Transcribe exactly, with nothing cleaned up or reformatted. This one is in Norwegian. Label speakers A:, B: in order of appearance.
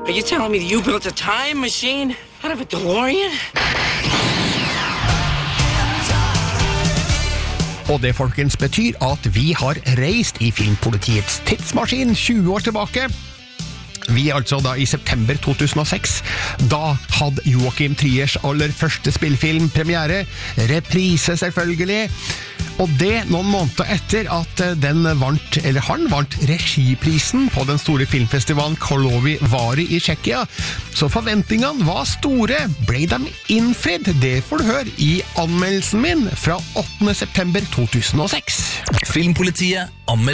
A: Are you telling me that you built a time machine out of a DeLorean?
B: Og det, folkens, betyr at vi har reist i Filmpolitiets tidsmaskin tjue år tilbake. Vi er altså da i september to tusen og seks. Da hadde Joachim Triers aller første spillfilm premiere. Reprise, selvfølgelig. Og det noen måneder etter at den vant, eller han vant regiprisen på den store filmfestivalen Karlovy Vary i Tsjekkia. Så forventningene var store. Ble de innfridd? Det får du høre i anmeldelsen min fra åttende september to tusen og seks.
C: Filmpolitiet anmelder